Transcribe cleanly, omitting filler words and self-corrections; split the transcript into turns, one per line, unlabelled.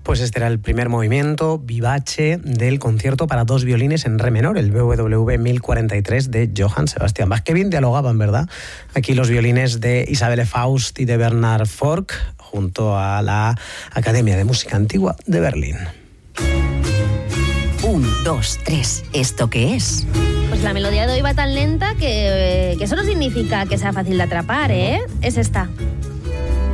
Pues este era el primer movimiento vivace del concierto para 2 violines en re menor, el BWV 1043 de Johann Sebastian Bach. Qué bien dialogaban, ¿verdad? Aquí los violines de Isabelle Faust y de Bernard Forck, junto a la Academia de Música Antigua de Berlín.
1, 2, 3. ¿Esto qué es?
Pues la melodía de hoy va tan lenta que eso no significa que sea fácil de atrapar, ¿eh? Es esta.